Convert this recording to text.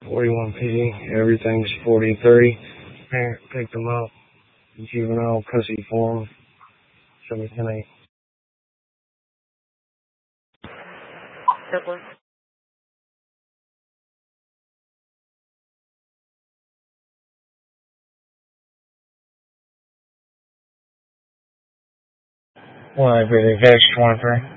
41 PD, everything's 40-30. Parent picked them up. Juvenile custody form. Show me 10-8. Circle. Well, I agree. Vex 23.